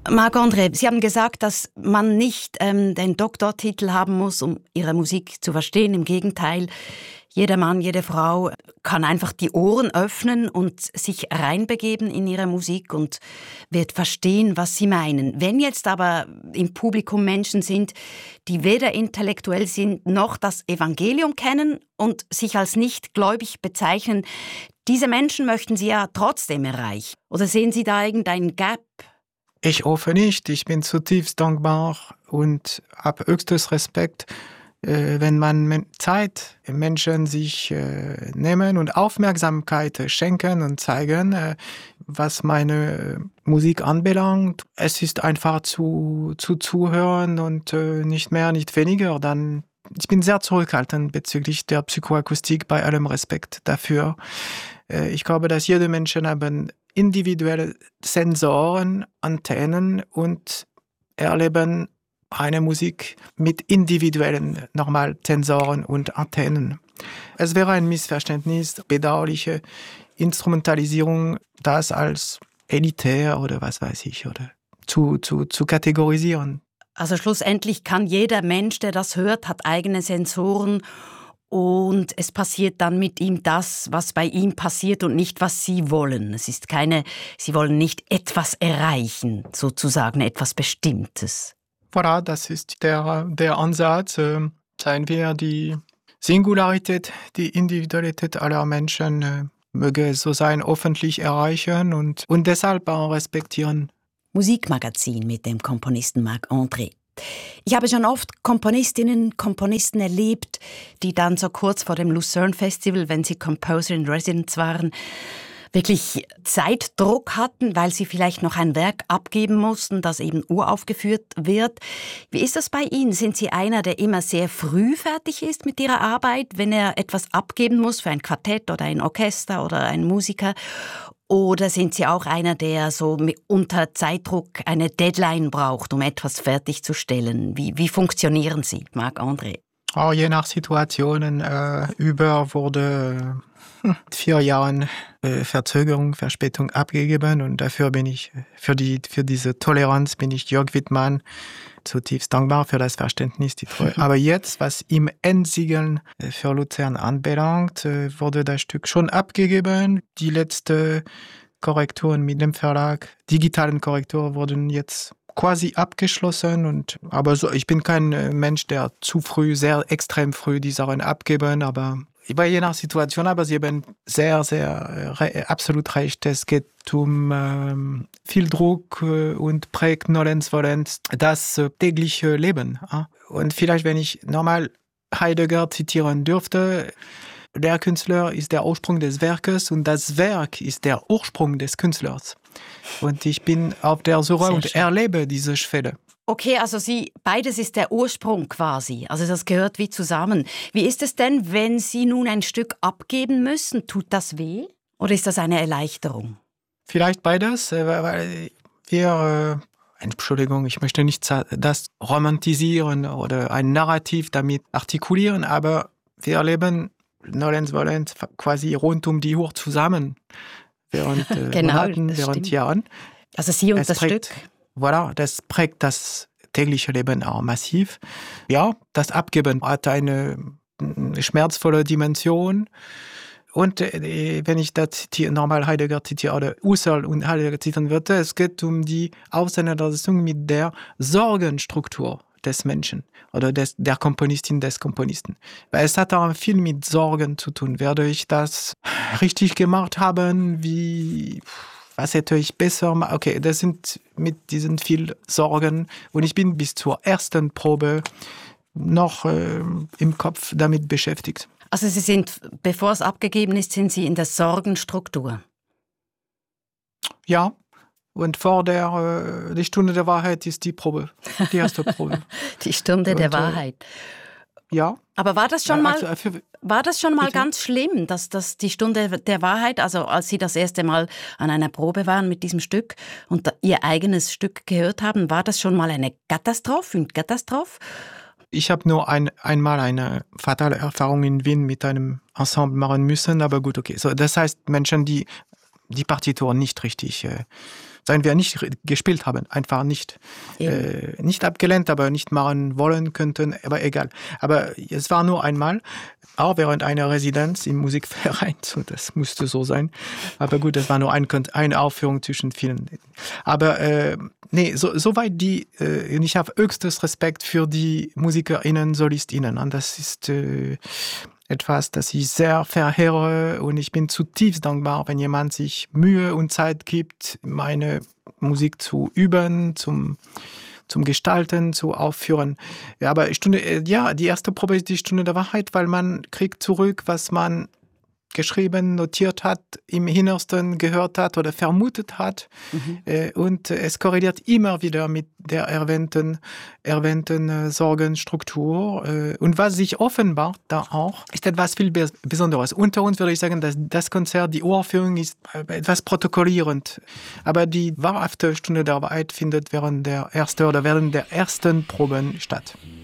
Marc-André, Sie haben gesagt, dass man nicht den Doktortitel haben muss, um Ihre Musik zu verstehen. Im Gegenteil, jeder Mann, jede Frau kann einfach die Ohren öffnen und sich reinbegeben in ihre Musik und wird verstehen, was Sie meinen. Wenn jetzt aber im Publikum Menschen sind, die weder intellektuell sind, noch das Evangelium kennen und sich als nicht gläubig bezeichnen, diese Menschen möchten Sie ja trotzdem erreichen. Oder sehen Sie da irgendeinen Gap? Ich hoffe nicht. Ich bin zutiefst dankbar und habe höchstes Respekt, wenn man Zeit Menschen sich nehmen und Aufmerksamkeit schenken und zeigen, was meine Musik anbelangt. Es ist einfach zuhören und nicht mehr, nicht weniger. Dann ich bin sehr zurückhaltend bezüglich der Psychoakustik, bei allem Respekt dafür. Ich glaube, dass jede Mensch haben individuelle Sensoren, Antennen und erleben eine Musik mit individuellen Sensoren und Antennen. Es wäre ein Missverständnis, bedauerliche Instrumentalisierung, das als elitär oder was weiß ich, oder zu kategorisieren. Also schlussendlich kann jeder Mensch, der das hört, hat eigene Sensoren und es passiert dann mit ihm das, was bei ihm passiert und nicht, was Sie wollen. Sie wollen nicht etwas erreichen, sozusagen etwas Bestimmtes. Voilà, das ist der Ansatz. Seien wir die Singularität, die Individualität aller Menschen, möge es so sein, öffentlich erreichen und deshalb auch respektieren. Musikmagazin mit dem Komponisten Marc-André. Ich habe schon oft Komponisten erlebt, die dann so kurz vor dem Lucerne Festival, wenn sie Composer in Residence waren, wirklich Zeitdruck hatten, weil sie vielleicht noch ein Werk abgeben mussten, das eben uraufgeführt wird. Wie ist das bei Ihnen? Sind Sie einer, der immer sehr früh fertig ist mit Ihrer Arbeit, wenn er etwas abgeben muss für ein Quartett oder ein Orchester oder ein Musiker? Oder sind Sie auch einer, der so unter Zeitdruck eine Deadline braucht, um etwas fertigzustellen? Wie funktionieren Sie, Marc-André? Je nach Situationen wurde 4 Jahren Verspätung abgegeben und dafür bin ich, für diese Toleranz bin ich Jörg Wittmann zutiefst dankbar für das Verständnis, die Treue. Aber jetzt, was im Endsiegeln für Luzern anbelangt, wurde das Stück schon abgegeben. Die letzte Korrekturen mit dem Verlag, digitalen Korrekturen wurden jetzt quasi abgeschlossen. Aber so, ich bin kein Mensch, der zu früh, sehr extrem früh die Sachen abgeben, aber bei je nach Situation, aber Sie haben sehr, sehr absolut recht. Es geht um viel Druck und Prägnolenzvolenz, das tägliche Leben. Und vielleicht, wenn ich nochmal Heidegger zitieren dürfte, der Künstler ist der Ursprung des Werkes und das Werk ist der Ursprung des Künstlers. Und ich bin auf der Suche und erlebe diese Schwelle. Okay, also beides ist der Ursprung quasi. Also das gehört wie zusammen. Wie ist es denn, wenn Sie nun ein Stück abgeben müssen? Tut das weh? Oder ist das eine Erleichterung? Vielleicht beides, weil wir, Entschuldigung, ich möchte nicht das romantisieren oder ein Narrativ damit artikulieren, aber wir erleben Nolens-Volens quasi rund um die Uhr zusammen. Während genau, Monaten, während Jahren. Also Sie und das Stück? Voilà, das prägt das tägliche Leben auch massiv. Ja, das Abgeben hat eine schmerzvolle Dimension. Und wenn ich da normal Heidegger zitiere oder Husserl und Heidegger zitieren würde, es geht um die Auseinandersetzung mit der Sorgenstruktur des Menschen oder der Komponistin, des Komponisten. Weil es hat auch viel mit Sorgen zu tun. Werde ich das richtig gemacht haben? Was hätte ich besser machen? Okay, das sind mit diesen viel Sorgen. Und ich bin bis zur ersten Probe noch im Kopf damit beschäftigt. Also Sie sind, bevor es abgegeben ist, sind Sie in der Sorgenstruktur? Ja. Und vor die Stunde der Wahrheit ist die Probe, die erste Probe. Die Stunde der Wahrheit. Ja. Aber war das schon mal ganz schlimm, dass die Stunde der Wahrheit, also als Sie das erste Mal an einer Probe waren mit diesem Stück und Ihr eigenes Stück gehört haben, war das schon mal eine Katastrophe? Ich habe nur einmal eine fatale Erfahrung in Wien mit einem Ensemble machen müssen, aber gut, okay. So, das heißt, Menschen, die Partitur nicht richtig sein wir nicht gespielt haben, einfach nicht abgelehnt, aber nicht machen wollen könnten, aber egal. Aber es war nur einmal, auch während einer Residenz im Musikverein, so, das musste so sein. Aber gut, das war nur eine Aufführung zwischen vielen. Aber soweit und ich habe höchstes Respekt für die MusikerInnen, SolistInnen. Und das ist etwas, das ich sehr verehre und ich bin zutiefst dankbar, wenn jemand sich Mühe und Zeit gibt, meine Musik zu üben, zum Gestalten, zu aufführen. Ja, aber die erste Probe ist die Stunde der Wahrheit, weil man kriegt zurück, was man geschrieben, notiert hat, im Innersten gehört hat oder vermutet hat. Und es korreliert immer wieder mit der erwähnten Sorgenstruktur. Und was sich offenbart da auch, ist etwas viel Besonderes. Unter uns würde ich sagen, dass das Konzert, die Uraufführung ist etwas protokollierend. Aber die wahrhafte Stunde der Wahrheit findet während der ersten Proben statt.